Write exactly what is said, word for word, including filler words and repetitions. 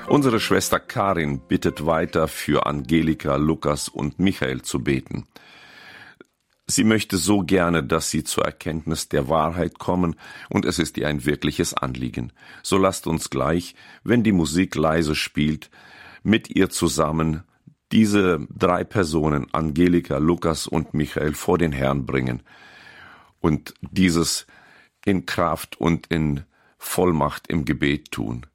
Unsere Schwester Karin bittet weiter, für Angelika, Lukas und Michael zu beten. Sie möchte so gerne, dass sie zur Erkenntnis der Wahrheit kommen, und es ist ihr ein wirkliches Anliegen. So lasst uns gleich, wenn die Musik leise spielt, mit ihr zusammen diese drei Personen, Angelika, Lukas und Michael, vor den Herrn bringen und dieses in Kraft und in Vollmacht im Gebet tun.